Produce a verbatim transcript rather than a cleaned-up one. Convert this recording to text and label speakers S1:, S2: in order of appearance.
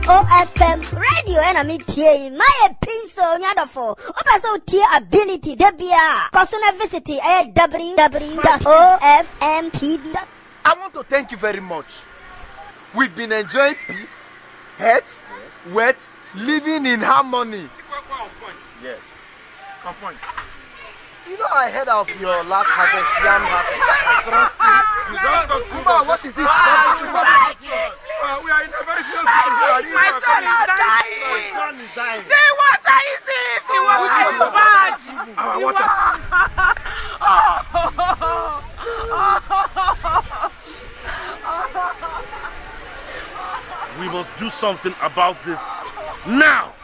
S1: O F M radio and I'm here. My pencil nyadofo. Opa so tier ability debia. Kosuna visit at w w w dot o f m t v.
S2: I want to thank you very much. We've been enjoying peace, health, yes. Wealth, living in harmony.
S3: Yes. On point.
S2: You know, I heard of your last harvest, yam harvest. You don't talk too much. What is it?
S3: Uh, we are in a very serious situation.
S4: My son is dying.
S3: My son is dying.
S4: The water is deep. The water is bad.
S3: Our water. We must do something about this now.